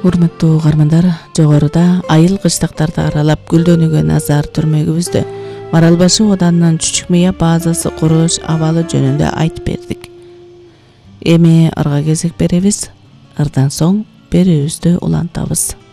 Урматтуу угармандар, жогоруда айыл кыштактарды аралап гүлдөнүүгө назар түрмөгүбүздө Маралбашы Оданынын Чүчүк Мыя базасы курулуш абалы жөнүндө айтып бердик. Эми ырга кезек беребиз. Ырдан соң берүүбүздү улантабыз.